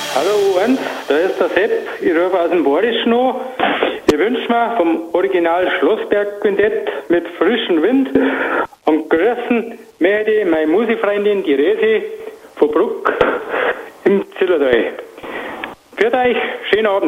Hallo Uwens, da ist der Sepp, ich rufe aus dem Badischen an. Ich wünsche mir vom Original Schlossberg-Quintett mit frischem Wind und grüßen möchte ich meine Musikfreundin, die Resi von Bruck im Zillertal. Für euch, schönen Abend.